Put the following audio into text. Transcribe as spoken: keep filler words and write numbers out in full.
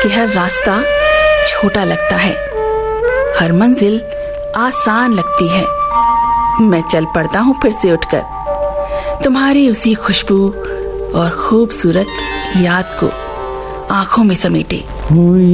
कि हर रास्ता छोटा लगता है, हर मंजिल आसान लगती है। मैं चल पड़ता हूँ फिर से उठकर, तुम्हारी उसी खुशबू और खूबसूरत याद को आंखों में समेटे।